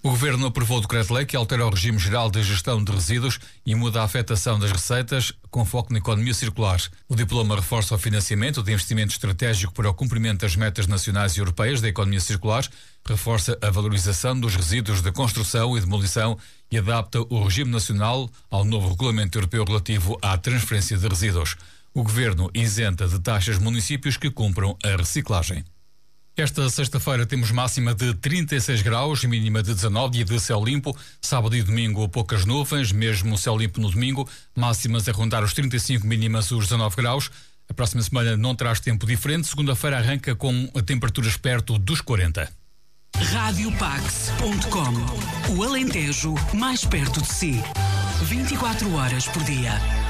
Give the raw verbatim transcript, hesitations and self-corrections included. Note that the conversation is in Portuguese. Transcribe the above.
O Governo aprovou o decreto-lei que altera o regime geral de gestão de resíduos e muda a afetação das receitas com foco na economia circular. O diploma reforça o financiamento de investimento estratégico para o cumprimento das metas nacionais e europeias da economia circular, reforça a valorização dos resíduos de construção e demolição e adapta o regime nacional ao novo regulamento europeu relativo à transferência de resíduos. O Governo isenta de taxas municípios que cumpram a reciclagem. Esta sexta-feira temos máxima de trinta e seis graus, mínima de dezanove e de céu limpo. Sábado e domingo poucas nuvens, mesmo céu limpo no domingo. Máximas a rondar os trinta e cinco, mínimas os dezanove graus. A próxima semana não traz tempo diferente. Segunda-feira arranca com temperaturas perto dos quarenta. rádio pax ponto com. O Alentejo mais perto de si. vinte e quatro horas por dia.